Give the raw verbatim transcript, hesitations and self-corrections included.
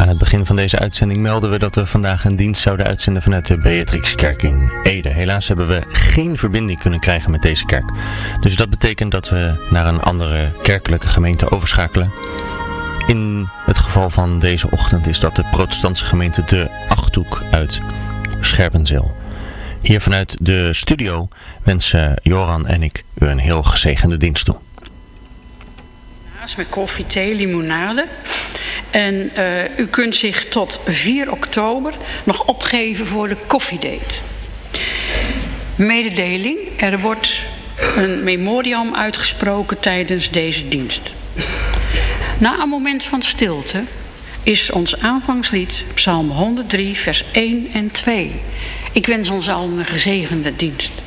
Aan het begin van deze uitzending melden we dat we vandaag een dienst zouden uitzenden vanuit de Beatrixkerk in Ede. Helaas hebben we geen verbinding kunnen krijgen met deze kerk. Dus dat betekent dat we naar een andere kerkelijke gemeente overschakelen. In het geval van deze ochtend is dat de protestantse gemeente De Achthoek uit Scherpenzeel. Hier vanuit de studio wensen Joran en ik u een heel gezegende dienst toe. Met koffie, thee, limonade. En uh, u kunt zich tot vier oktober nog opgeven voor de koffiedate. Mededeling, er wordt een memoriam uitgesproken tijdens deze dienst. Na een moment van stilte is ons aanvangslied Psalm honderddrie vers één en twee. Ik wens ons allen een gezegende dienst.